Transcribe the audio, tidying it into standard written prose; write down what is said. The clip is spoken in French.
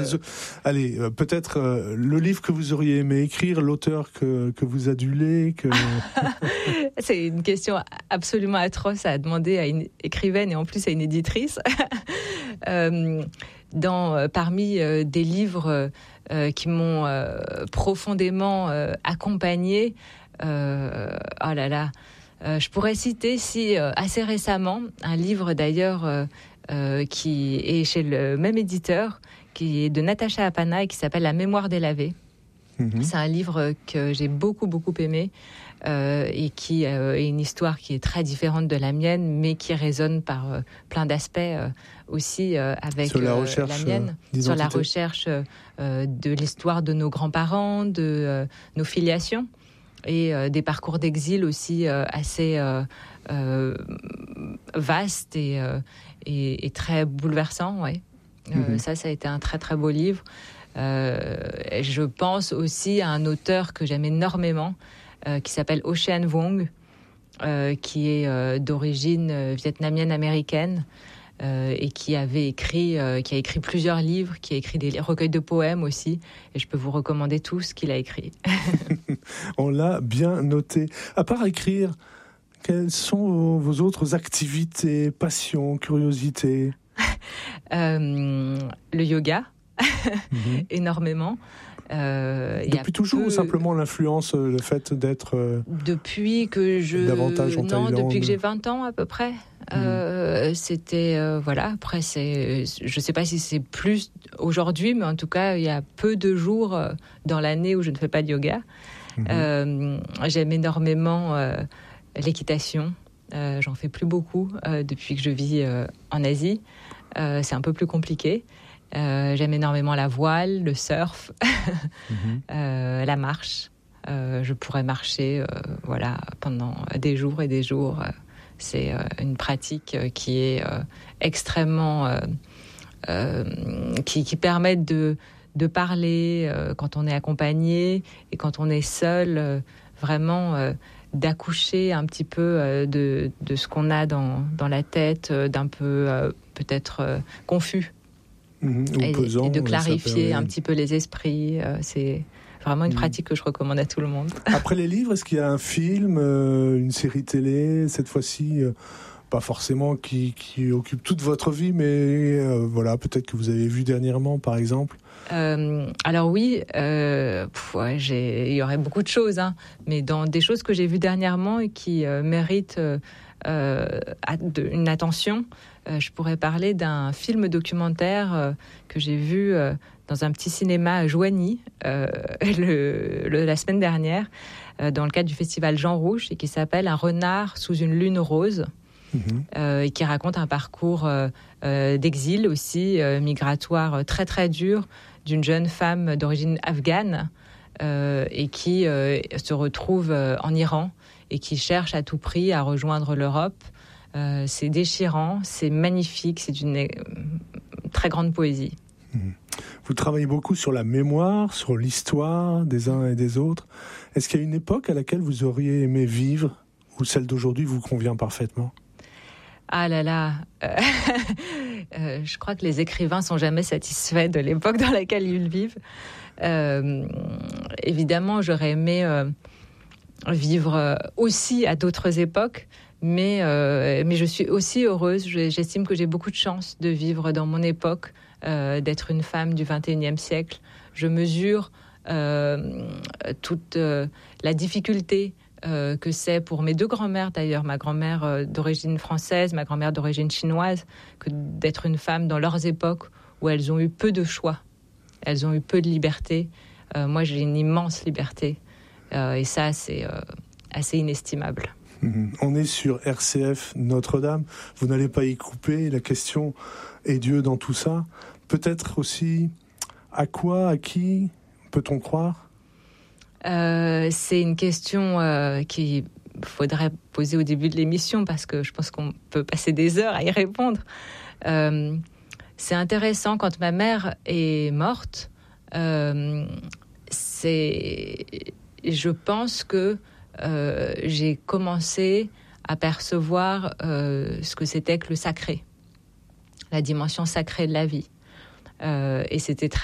Allez, peut-être le livre que vous auriez aimé écrire, l'auteur que vous adulez. C'est une question absolument atroce à demander à une écrivaine et en plus à une éditrice. Parmi des livres qui m'ont profondément accompagnée, je pourrais citer assez récemment un livre d'ailleurs qui est chez le même éditeur, qui est de Natacha Apana et qui s'appelle La mémoire délavée. C'est un livre que j'ai beaucoup aimé et qui est une histoire qui est très différente de la mienne, mais qui résonne par plein d'aspects aussi avec la mienne, sur la recherche de l'histoire de nos grands-parents, de nos filiations et des parcours d'exil aussi assez vastes et très bouleversants. Ouais. Ça a été un très très beau livre. Je pense aussi à un auteur que j'aime énormément, qui s'appelle Ocean Vuong, qui est d'origine vietnamienne-américaine et qui a écrit plusieurs livres, qui a écrit des recueils de poèmes aussi, et je peux vous recommander tout ce qu'il a écrit. On l'a bien noté. À part écrire, quelles sont vos autres activités, passions, curiosités? Le yoga, énormément. Depuis toujours ou simplement l'influence, le fait d'être depuis que davantage en Thaïlande? Depuis que j'ai 20 ans à peu près. C'était voilà. Après, je sais pas si c'est plus aujourd'hui, mais en tout cas, il y a peu de jours dans l'année où je ne fais pas de yoga. J'aime énormément l'équitation. J'en fais plus beaucoup depuis que je vis en Asie. C'est un peu plus compliqué. J'aime énormément la voile, le surf, la marche. Je pourrais marcher pendant des jours et des jours. C'est une pratique qui est extrêmement... qui permet de parler quand on est accompagné et quand on est seul, vraiment d'accoucher un petit peu de ce qu'on a dans la tête, d'un peu peut-être confus. Et de clarifier un petit peu les esprits. C'est vraiment une pratique que je recommande à tout le monde. Après les livres, est-ce qu'il y a un film, une série télé, cette fois-ci, pas forcément qui occupe toute votre vie, mais peut-être que vous avez vu dernièrement, par exemple? Alors oui, il y aurait beaucoup de choses, mais dans des choses que j'ai vues dernièrement et qui méritent une attention, je pourrais parler d'un film documentaire que j'ai vu dans un petit cinéma à Joigny la semaine dernière, dans le cadre du festival Jean Rouch, et qui s'appelle Un renard sous une lune rose, et qui raconte un parcours d'exil aussi, migratoire très très dur, d'une jeune femme d'origine afghane et qui se retrouve en Iran et qui cherche à tout prix à rejoindre l'Europe. C'est déchirant, c'est magnifique, c'est d'une très grande poésie. Vous travaillez beaucoup sur la mémoire, sur l'histoire des uns et des autres. Est-ce qu'il y a une époque à laquelle vous auriez aimé vivre, ou celle d'aujourd'hui vous convient parfaitement? Ah là là, je crois que les écrivains sont jamais satisfaits de l'époque dans laquelle ils vivent. Évidemment, j'aurais aimé vivre aussi à d'autres époques, mais je suis aussi heureuse. J'estime que j'ai beaucoup de chance de vivre dans mon époque, d'être une femme du 21e siècle. Je mesure toute la difficulté que c'est pour mes deux grand-mères d'ailleurs, ma grand-mère d'origine française, ma grand-mère d'origine chinoise, que d'être une femme dans leurs époques où elles ont eu peu de choix, elles ont eu peu de liberté. Moi, j'ai une immense liberté et ça, c'est assez inestimable. On est sur RCF Notre-Dame, vous n'allez pas y couper, la question est Dieu dans tout ça. Peut-être aussi, à quoi, à qui peut-on croire? C'est une question qu'il faudrait poser au début de l'émission parce que je pense qu'on peut passer des heures à y répondre. C'est intéressant, quand ma mère est morte, je pense que j'ai commencé à percevoir ce que c'était que le sacré, la dimension sacrée de la vie. Et c'était très